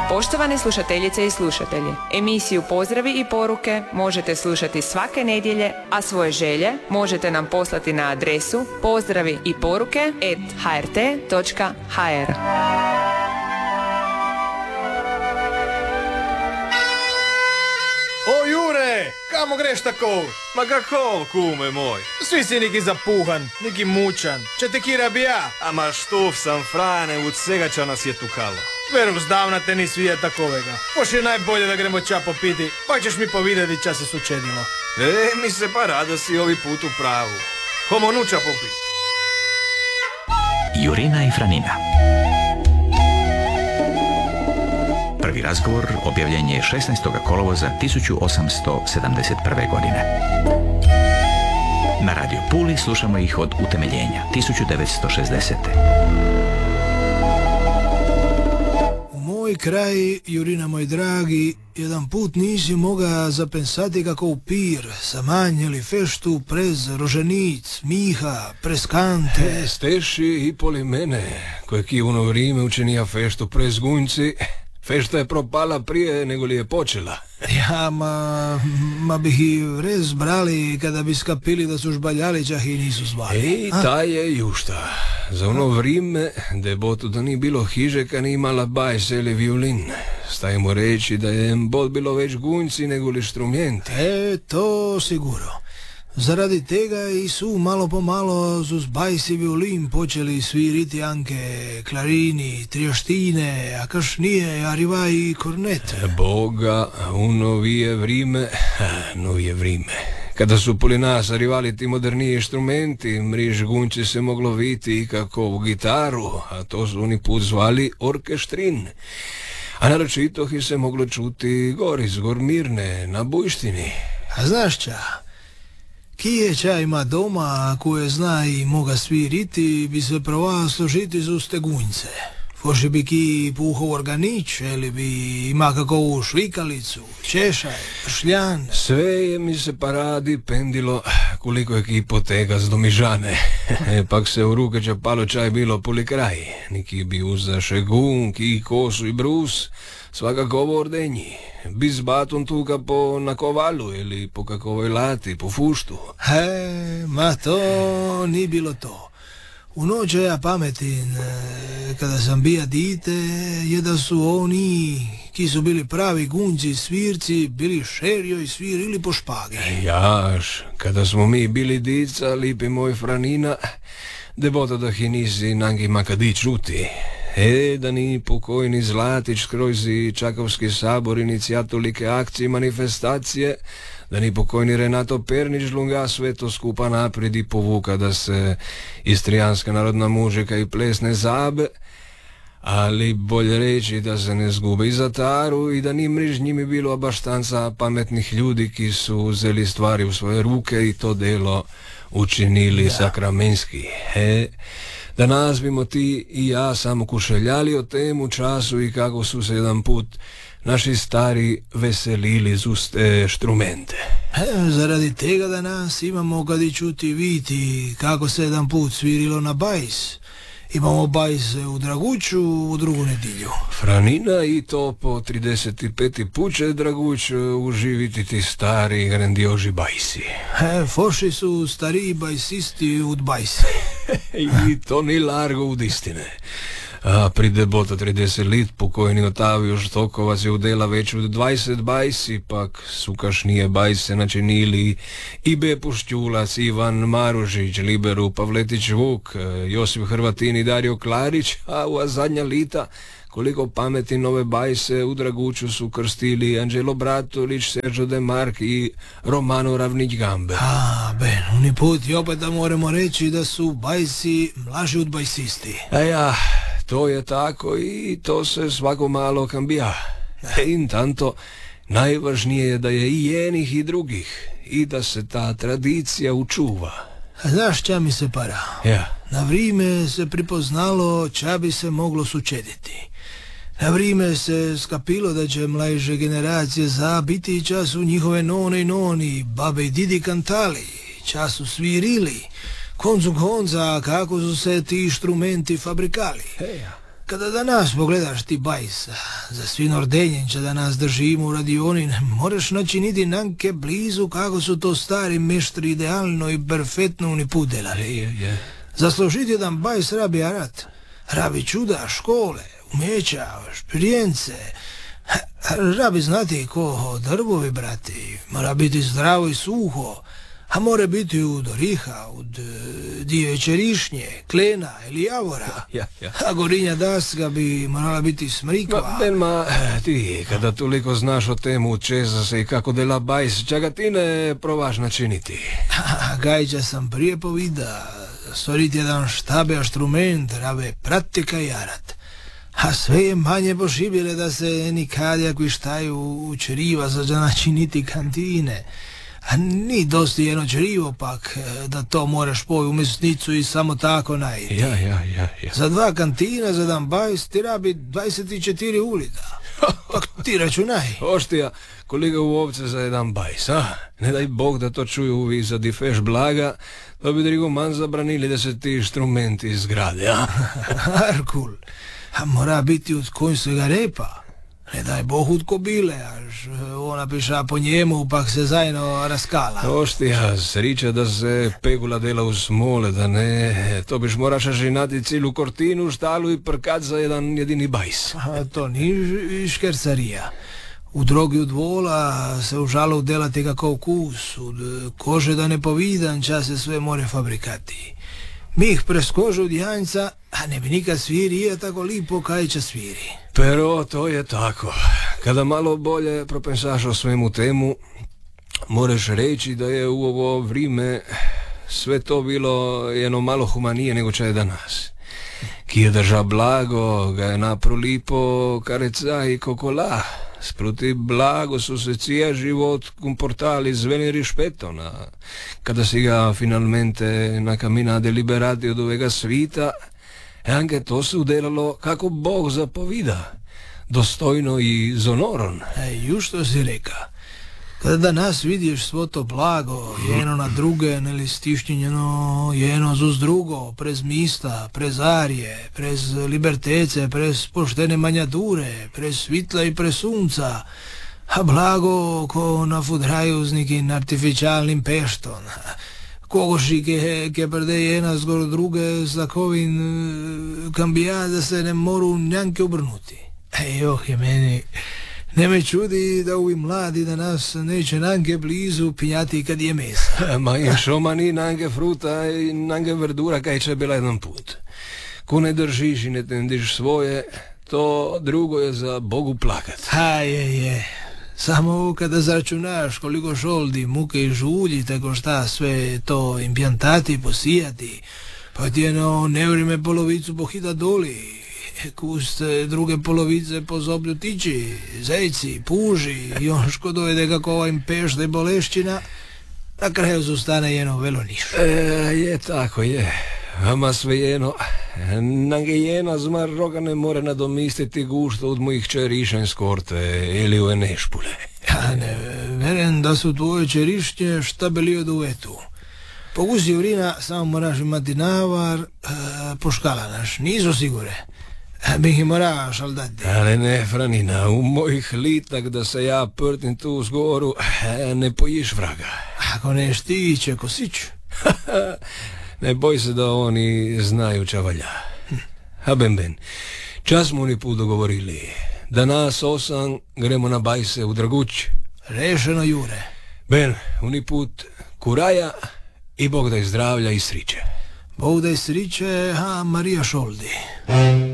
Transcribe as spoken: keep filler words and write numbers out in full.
Poštovane slušateljice i slušatelji, emisiju Pozdravi i poruke možete slušati svake nedjelje, a svoje želje možete nam poslati na adresu pozdravi i poruke at h r t točka h r. O Jure, kamo greš tako? Ma kako, kume moj? Svi si neki zapuhan, neki mučan. Če te kira bi ja? Ama štuf sam, Frane, od svega ča nas je tukalo. Veruh, zdavna te nis vidjet takovega. Poš je najbolje da gremo ča popiti, pa ćeš mi povidjeti ča se sučedilo. E, mi se pa rada si ovi put u pravu. Homo nuča popiti. Jurina i Franina. Prvi razgovor objavljen je šesnaestog kolovoza tisuću osamsto sedamdeset prve. godine. Na Radio Puli slušamo ih od utemeljenja tisuću devetsto šezdesete. U moj kraj, Jurina moj dragi, jedan put nisi moga zapensati kako u pir, samanjeli feštu prez roženic, miha, prez kante. E, steši i poli mene, kojeg i ono vrijeme učinija feštu prez gunjci. Fešta je propala prije nego li je počela. Ja, ma, ma bih i vrez brali kada bi skapili da su žbaljali, čak i nisu zvali. Ej, ta je jušta. Za ono vrijeme, debotu da ni bilo hižeka ni imala bajse ili violin. Stajemo reći da je bod bilo već gunjci nego li instrumenti. E, to sigurno. Zaradi tega i su malo po malo su s bajsi violin počeli sviriti anke, klarini, trioštine, a kaš nije ariva i kornet. Boga, u novije vrime, novije vrime. Kada su poli nas arivali ti moderniji instrumenti, mriž gunči se moglo viti kako u gitaru, a to su oni put zvali orkeštrin. A naročito ih se moglo čuti gor iz Gormirne, na Bujštini. A znaš ča? Kije ča ima doma, koje zna i moga sviriti, bi se prava složiti z ustegunjce. Foši bi ki puhov organič, ili bi ima kakovu švikalicu, češaj, pršljan. Sve je mi se pa radi pendilo koliko je ki potega z domižane. E, pak se u ruke čapalo čaj bilo poli kraj. Niki bi uza šegun, ki kosu i brus, svakako ovo ordenji. Biz baton tuka po nakovalu ili po kakovoj lati, po fuštu. He, ma to ni bilo to. U noće ja pametin, kada sam bija dite, je da su oni, ki su bili pravi gunđi svirci, bili šerio i svirili po špagi. Jaš, kada smo mi bili dica, lipi moj Franina, debota da hi nisi nangi makadi čuti. E, da ni pokojni Zlatić kroz i Čakovski sabor inicijatolike akcije i manifestacije, da ni pokojni Renato Pernić lunga sve to skupa naprijed i povuka da se istrijanska narodna muzika i plesne zabe, ali bolje reći da se ne zgube i zataru i da ni mriž njimi bilo baštanca pametnih ljudi ki su uzeli stvari u svoje ruke i to delo učinili ja. Sakramenski. E, da nas bimo ti i ja samo kušeljali o temu času i kako su se jedan put naši stari veselili z uste štrumente. E, zaradi tega da nas imamo kad i čuti viti kako se jedan put svirilo na bajs. Imamo bajse u Draguću u drugu nedjelju. Franina i to po trideset peti put će Draguć uživiti ti stari grandioži bajsi. E, foši su stariji bajsisti od bajsi. I to ni largo od istine. A pri debota trideset lit pokojni Otavio Štokovac je udela već od dvajset bajsi, pak su kašnije bajse načinili Ibe Pušćulac, Ivan Maružić, Liberu Pavletić Vuk, Josip Hrvatin i Dario Klarić, a u zadnja lita koliko pameti nove bajse u Draguću su krstili Anđelo Bratolić, Sergio De Mark i Romano Ravnić Gambe. A, ben, oni put i opet da moramo reći da su bajsi mlaži od bajsisti. A ja, to je tako i to se svako malo kambija. Intanto, najvažnije je da je i jednih i drugih i da se ta tradicija učuva. A znaš ča mi se para? Ja. Na vrijeme se pripoznalo ča bi se moglo sučediti. Na vrijeme se skapilo da će mlajše generacije zabiti ča su njihove none i noni, babe i didi kantali, ča su svirili. Koncu konca kako su se ti instrumenti fabrikali. Heja. Kada danas pogledaš ti bajsa, za svin ordenjenča da nas držimo u radioni, ne moraš načiniti nanke blizu kako su to stari meštri idealno i perfektno unipudelali. Je, je. Zaslužiti jedan bajs rabi arat, rabi čuda, škole, umeća, špirijence, rabi znati ko drvovi, brati, mora biti zdravo i suho, a more biti od oriha, od djeveće rišnje, klena ili javora. Ja, ja. A gorinja daska bi morala biti smrikva. Ma, ben, ma, ti, kada toliko znaš o temu česa se i kako dela bajs, čega ti ne probaš načiniti? Gajđa sam prije povida, stvoriti jedan štabe inštrument, rabe pratika i arat. A sve je manje pošibile da se nikadja koji štaju u čeriva za načiniti kantine. A ni dosti jedno čerivo pak, da to moraš poj u mesnicu i samo tako najti. Ja, ja, ja, ja. Za dva kantina, za dan bajs, ti rabi dvadeset četiri ulita. Pak ti računaj. Oštija, koliko u ovce za jedan bajs, a? Ne daj Bog da to čuju uvi za difeš blaga, da bi drigo man zabranili da se ti instrumenti izgrade, a? Arkul, a mora biti od konjskega repa. Ne daj Bog od kobile, až ona piša po njemu, pak se zajedno raskala. Oštija, sriča da se pegula dela u smole, da ne, to biš moraš žinati cilu kortinu, štalu i prkat za jedan jedini bajs. A to ni škercarija. U drogi od vola se u žalu delati kako vkus, od kože da ne povidan čas se sve more fabrikati. Mi ih prez kožu od janjca, a ne bi nikad sviri, tako lipo kaj će sviri. Pero to je tako. Kada malo bolje propensaš o svemu temu, moraš reći da je u ovo vrime sve to bilo jedno malo humanije nego čo je danas. Ki je drža blago, ga je napro lipo kareca i kokola. Spruti blago su se cija život comportali s veli rispetto, na kada si ga finalmente na camina deliberati od ovega svita, e anche to se udelalo kako Bog zapovida, dostojno i z onorom. E, ju što si reka. Kada danas vidiš svo to blago, jedno na druge, ne listišnjeno, jedno zuz drugo, prez mista, prez arije, prez libertece, prez poštene manjature, prez svitla i prez sunca, a blago ko nafudraju z nekim artificialnim peštom. Kogoši ke, ke prde jedna zgor druge s takovim kambija da se ne moru njanke obrnuti. E, oh, je meni... Ne me čudi da ovi mladi danas neće nange blizu pinjati kad je mesa. Ma i šoma ni nange fruta i nange verdura kaj će bila jedan put. Ko ne držiš i ne tendiš svoje, to drugo je za Bogu plakat. A je, je. Samo kada zračunaš koliko šoldi, muke i žulji, tako šta sve to impjantati, posijati, pa ti je no nevrime polovicu pohida doli. Kust druge polovice po zoblju tiči, zejci, puži i on ško dojede kako ova im pešta i bolešćina, na kraju zostane jedno velo ništa. E, je tako, je. Ama svejedno, nange jedna zmar roga ne more nadomistiti gušto od mojih čerišenj skorte ili u enešpule. Ja ne veren da su tvoje čerišnje šta bili od uvetu. Pogusi urina, samo moraš imati navar, e, poškalanaš, nisu sigure. Bih i mora šaldati. Ale ne, Franina, u mojih litak da se ja prtim tu zgoru, ne pojiš vraga. Ako ne štiće kosić. Ne boj se da oni znaju ča valja. A ben ben, čas smo oni put dogovorili. Da nas osam gremo na bajse u Draguć. Rešeno, Jure. Ben, oni put kuraja i Bog da je zdravlja i sriće. Bog da je sriće, a Marija šoldi.